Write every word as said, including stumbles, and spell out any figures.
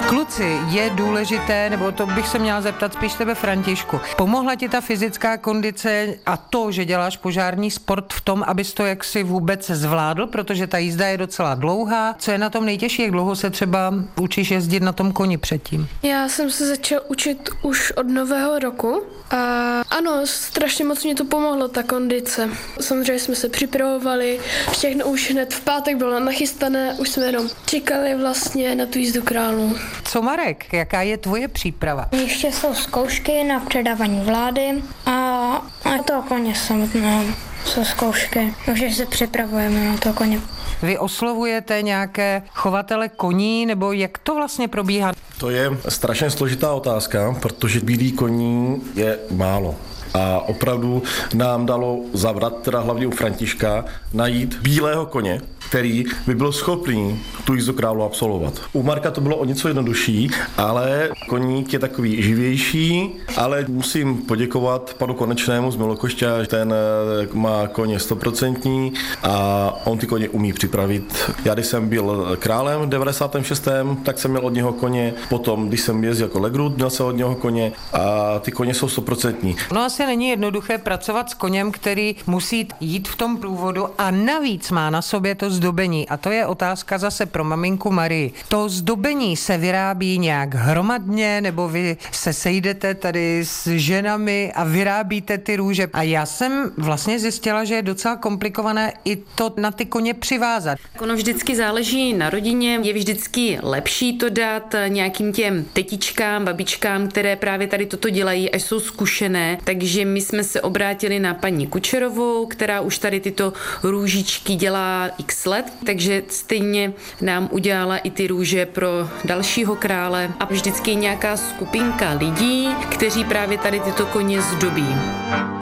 Kluci, je důležité, nebo to bych se měla zeptat spíš tebe, Františku. Pomohla ti ta fyzická kondice a to, že děláš požární sport v tom, abys to jaksi vůbec zvládl, protože ta jízda je docela dlouhá. Co je na tom nejtěžší? Jak dlouho se třeba učíš jezdit na tom koni předtím? Já jsem se začal učit už od nového roku a ano, strašně moc mě to pomohlo, ta kondice. Samozřejmě jsme se připravovali, všechno už hned v pátek bylo nachystané, už jsme jenom čekali vlastně na tu jízdu králů. Co Marek, jaká je tvoje příprava? Ještě jsou zkoušky na předávání vlády a, a to koně samotného. Jsou zkoušky, takže se připravujeme na to koně. Vy oslovujete nějaké chovatele koní, nebo jak to vlastně probíhá? To je strašně složitá otázka, protože bílých koní je málo. A opravdu nám dalo zabrat, teda hlavně u Františka, najít bílého koně, který by byl schopný tu jízdu králu absolvovat. U Marka to bylo o něco jednodušší, ale koník je takový živější, ale musím poděkovat panu Konečnému z Milokošťa, ten má koně stoprocentní a on ty koně umí připravit. Já když jsem byl králem v devadesátém šestém tak jsem měl od něho koně, potom když jsem jezdil jako legrut, měl jsem od něho koně a ty koně jsou stoprocentní. No asi není jednoduché pracovat s koněm, který musí jít v tom průvodu a navíc má na sobě to zdobení. A to je otázka zase pro maminku Marii. To zdobení se vyrábí nějak hromadně, nebo vy se sejdete tady s ženami a vyrábíte ty růže. A já jsem vlastně zjistila, že je docela komplikované i to na ty koně přivázat. Ono vždycky záleží na rodině. Je vždycky lepší to dát nějakým těm tetičkám, babičkám, které právě tady toto dělají, až jsou zkušené. Takže my jsme se obrátili na paní Kučerovou, která už tady tyto růžičky dělá x let, takže stejně nám udělala i ty růže pro dalšího krále a vždycky nějaká skupinka lidí, kteří právě tady tyto koně zdobí.